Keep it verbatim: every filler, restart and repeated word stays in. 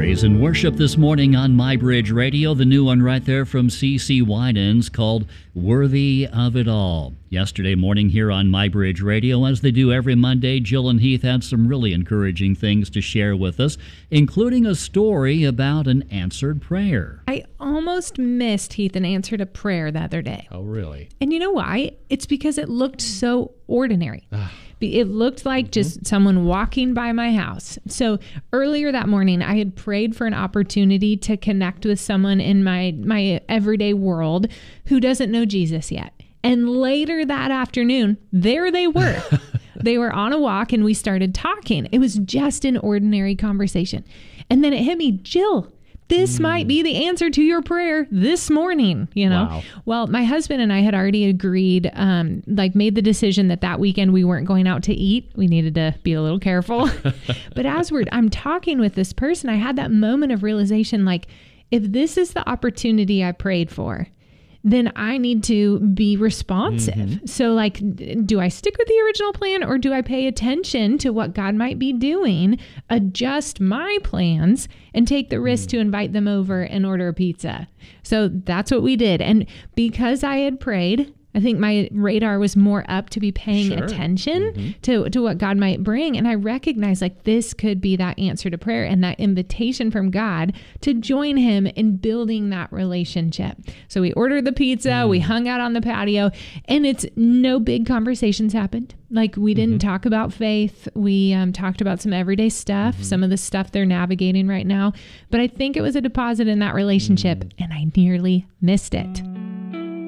Praise and worship this morning on My Bridge Radio, the new one right there from C C Winans called Worthy of It All. Yesterday morning here on My Bridge Radio, as they do every Monday, Jill and Heath had some really encouraging things to share with us, including a story about an answered prayer. I almost missed, Heath, an answer to prayer the other day. Oh, really? And you know why? It's because it looked so ordinary. It looked like just someone walking by my house. So earlier that morning, I had prayed for an opportunity to connect with someone in my, my everyday world who doesn't know Jesus yet. And later that afternoon, there they were. They were on a walk and we started talking. It was just an ordinary conversation. And then it hit me, Jill, this mm. might be the answer to your prayer this morning, you know? Wow. Well, my husband and I had already agreed, um, like made the decision that that weekend we weren't going out to eat. We needed to be a little careful. But as we're, I'm talking with this person, I had that moment of realization, like, if this is the opportunity I prayed for, then I need to be responsive. Mm-hmm. So like, do I stick with the original plan or do I pay attention to what God might be doing, adjust my plans, and take the risk mm. to invite them over and order a pizza? So that's what we did. And because I had prayed, I think my radar was more up to be paying sure. attention mm-hmm. to, to what God might bring. And I recognized like this could be that answer to prayer and that invitation from God to join him in building that relationship. So we ordered the pizza, mm. we hung out on the patio, and it's no big conversations happened. Like we didn't mm-hmm. talk about faith. We um, talked about some everyday stuff, mm-hmm. some of the stuff they're navigating right now. But I think it was a deposit in that relationship, mm. and I nearly missed it.